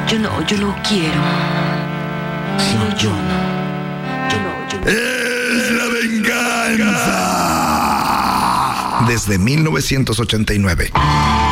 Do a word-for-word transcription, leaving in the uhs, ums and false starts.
Yo no, yo no quiero. No, yo no. Yo no, yo no. ¡Es la venganza! Desde mil novecientos ochenta y nueve.